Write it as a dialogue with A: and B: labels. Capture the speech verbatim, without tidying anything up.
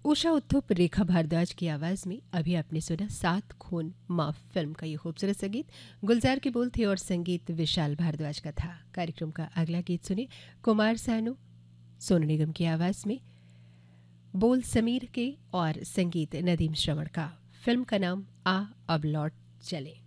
A: उषा उत्थुप, रेखा भारद्वाज की आवाज़ में अभी आपने सुना सात खून माफ फिल्म का ये खूबसूरत संगीत। गुलजार के बोल थे और संगीत विशाल भारद्वाज का था। कार्यक्रम का अगला गीत सुने, कुमार सानू, सोनू निगम की आवाज़ में, बोल समीर के और संगीत नदीम श्रवण का। फिल्म का नाम आ अब लौट चले।